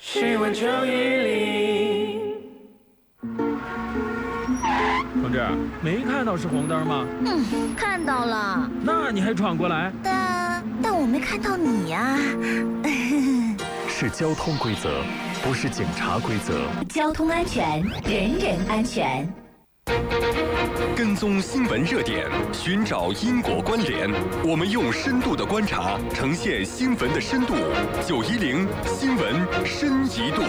新闻910。 同志，没看到是红灯吗？ 看到了。 那你还闯过来？ 但我没看到你呀。 是交通规则，不是警察规则。 交通安全，人人安全。 跟踪新闻热点，寻找因果关联，我们用深度的观察呈现新闻的深度。910新闻深一度。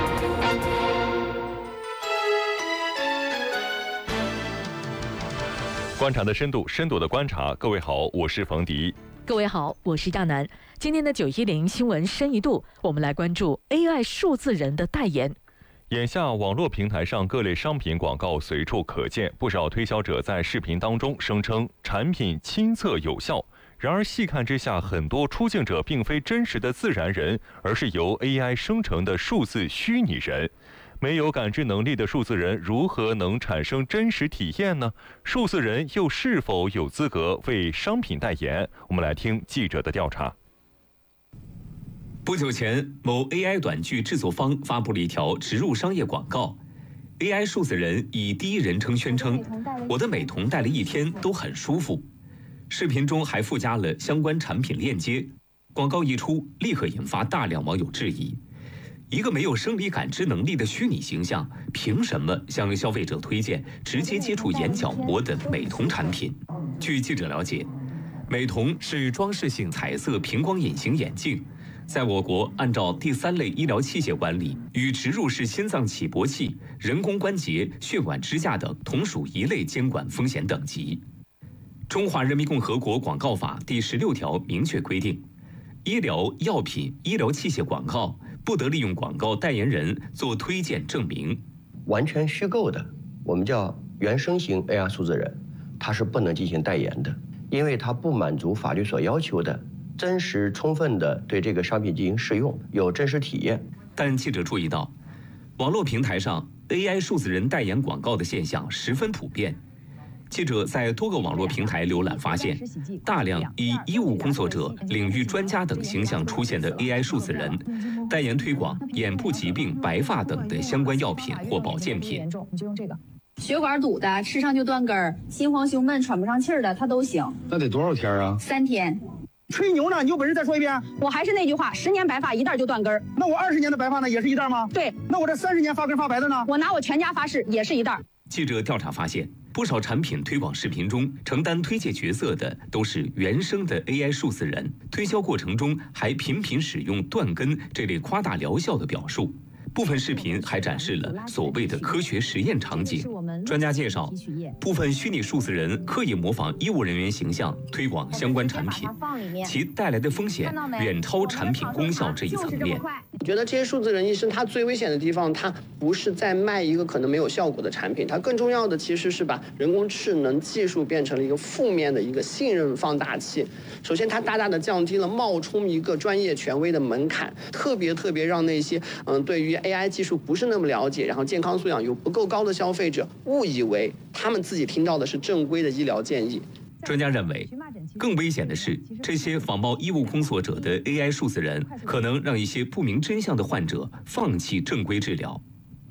观察的深度，深度的观察。各位好，我是冯迪。 各位好，我是大南。今天的910新闻深一度，我们来关注 AI 数字人的代言。 眼下，网络平台上各类商品广告随处可见，不少推销者在视频当中声称产品亲测有效。然而细看之下，很多出镜者并非真实的自然人，而是由 AI 生成的数字虚拟人。没有感知能力的数字人如何能产生真实体验呢？数字人又是否有资格为商品代言？我们来听记者的调查。 不久前，某 AI 短剧制作方发布了一条植入商业广告。AI 数字人以第一人称宣称：“我的美瞳戴了一天都很舒服。”视频中还附加了相关产品链接。广告一出，立刻引发大量网友质疑：一个没有生理感知能力的虚拟形象，凭什么向消费者推荐直接接触眼角膜的美瞳产品？据记者了解，美瞳是装饰性彩色平光隐形眼镜。在我国，按照第3类医疗器械管理，与植入式心脏起搏器、人工关节、血管支架等同属一类监管风险等级。中华人民共和国广告法第16条明确规定，医疗药品、医疗器械广告不得利用广告代言人做推荐证明。 完全虚构的，我们叫原生型 AR 数字人，它是不能进行代言的，因为它不满足法律所要求的真实充分的对这个商品进行试用，有真实体验。 但记者注意到，网络平台上 AI 数字人代言广告的现象十分普遍。记者在多个网络平台浏览发现，大量以医务工作者、领域专家等形象出现的 AI 数字人，代言推广眼部疾病、白发等的相关药品或保健品。 血管堵的，吃上就断根儿，心慌胸闷、喘不上气儿的，它都行。 那得多少天啊 ？3天。 吹牛呢？你有本事再说一遍。 我还是那句话，10年白发一袋就断根儿。 那我20年的白发呢，也是一袋吗？ 对。 那我这30年发根发白的呢？ 我拿我全家发誓，也是一袋。 记者调查发现，不少产品推广视频中承担推介角色的都是原生的 AI 数字人，推销过程中还频频使用断根这类夸大疗效的表述。部分视频还展示了所谓的科学实验场景。专家介绍，部分虚拟数字人刻意模仿医务人员形象推广相关产品，其带来的风险远超产品功效这一层面。 我觉得这些数字人医生他最危险的地方，他不是在卖一个可能没有效果的产品，他更重要的其实是把人工智能技术变成了一个负面的一个信任放大器。首先，它大大的降低了冒充一个专业权威的门槛，特别让那些对于AI 技术不是那么了解，然后健康素养又不够高的消费者误以为他们自己听到的是正规的医疗建议。 专家认为，更危险的是，这些仿冒医务工作者的 AI 数字人可能让一些不明真相的患者放弃正规治疗。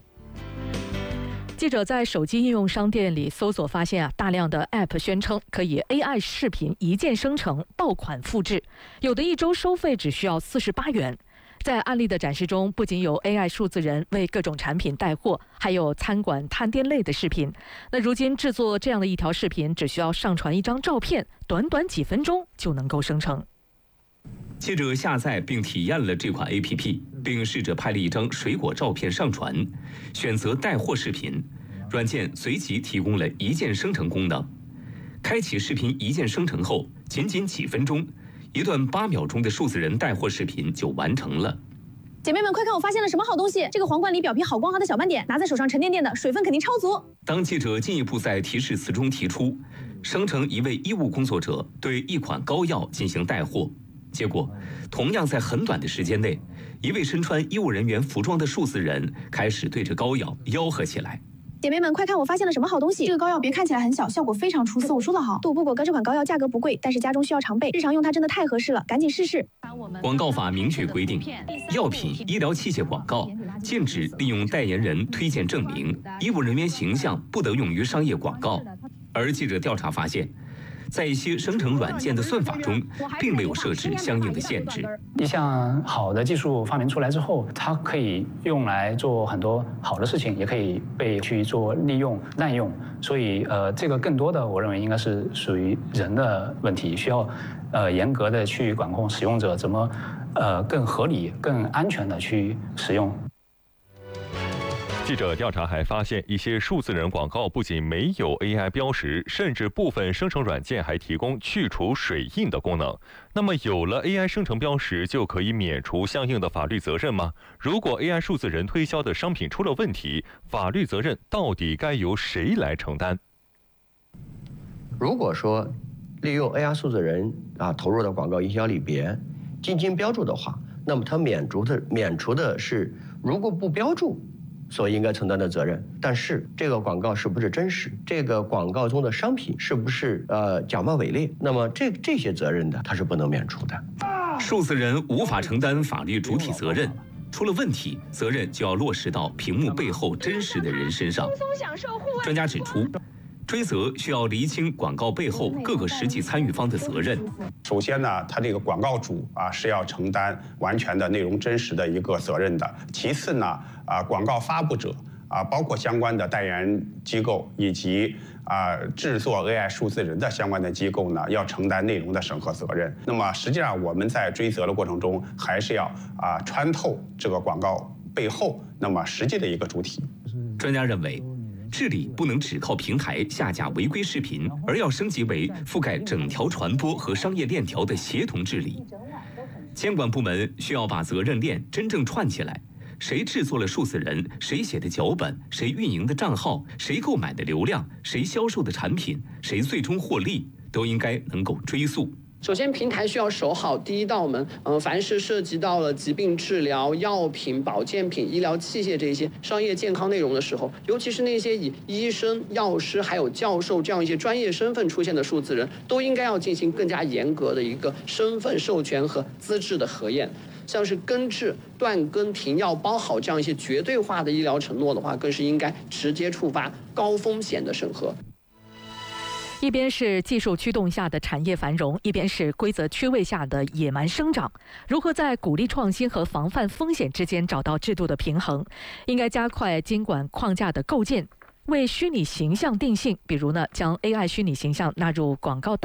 记者在手机应用商店里搜索发现大量的 App 宣称可以 AI 视频一键生成、爆款复制，有的1周收费只需要48元。在案例的展示中，不仅有 AI 数字人为各种产品带货，还有餐馆探店类的视频。那如今制作这样的一条视频，只需要上传一张照片，短短几分钟就能够生成。 记者下载并体验了这款 APP， 并试着拍了一张水果照片上传，选择带货视频，软件随即提供了一键生成功能。开启视频一键生成后，仅几分钟，一段8秒钟的数字人带货视频就完成了。 姐妹们，快看，我发现了什么好东西！这个皇冠里表皮好光滑的小斑点，拿在手上沉甸甸的，水分肯定超足。 当记者进一步在提示词中提出，生成一位医务工作者对一款膏药进行带货，结果同样在很短的时间内，一位身穿医务人员服装的数字人开始对着膏药吆喝起来。 姐妹们，快看我发现了什么好东西！这个膏药别看起来很小，效果非常出色。我说的好，度不果哥这款膏药价格不贵，但是家中需要常备，日常用它真的太合适了，赶紧试试。 广告法明确规定，药品、医疗器械广告禁止利用代言人推荐证明，医务人员形象不得用于商业广告。而记者调查发现，在一些生成软件的算法中，并没有设置相应的限制。 一项好的技术发明出来之后，它可以用来做很多好的事情，也可以被去做利用、滥用。所以，这个更多的我认为应该是属于人的问题，需要严格的去管控使用者怎么更合理、更安全的去使用。 记者调查还发现，一些数字人广告不仅没有 AI 标识，甚至部分生成软件还提供去除水印的功能。那么，有了 AI 生成标识，就可以免除相应的法律责任吗？如果 AI 数字人推销的商品出了问题，法律责任到底该由谁来承担？ 如果说利用 AI 数字人投入的广告营销里边进行标注的话，那么它免除的是如果不标注所应该承担的责任，但是这个广告是不是真实，这个广告中的商品是不是假冒伪劣，那么这些责任的它是不能免除的。 数字人无法承担法律主体责任，出了问题，责任就要落实到屏幕背后真实的人身上。专家指出，追责需要厘清广告背后各个实际参与方的责任。 首先呢，他这个广告主是要承担完全的内容真实的一个责任的。其次呢，广告发布者包括相关的代言机构以及制作 AI 数字人的相关的机构呢，要承担内容的审核责任。那么实际上我们在追责的过程中，还是要穿透这个广告背后那么实际的一个主体。 专家认为，治理不能只靠平台下架违规视频，而要升级为覆盖整条传播和商业链条的协同治理。监管部门需要把责任链真正串起来，谁制作了数字人，谁写的脚本，谁运营的账号，谁购买的流量，谁销售的产品，谁最终获利，都应该能够追溯。 首先，平台需要守好第一道门。凡是涉及到了疾病治疗、药品、保健品、医疗器械这些商业健康内容的时候，尤其是那些以医生、药师还有教授这样一些专业身份出现的数字人，都应该要进行更加严格的一个身份授权和资质的核验。像是根治、断根、停药、包好这样一些绝对化的医疗承诺的话，更是应该直接触发高风险的审核。 一边是技术驱动下的产业繁荣，一边是规则缺位下的野蛮生长。如何在鼓励创新和防范风险之间找到制度的平衡？应该加快监管框架的构建，为虚拟形象定性，比如呢，将 AI 虚拟形象纳入广告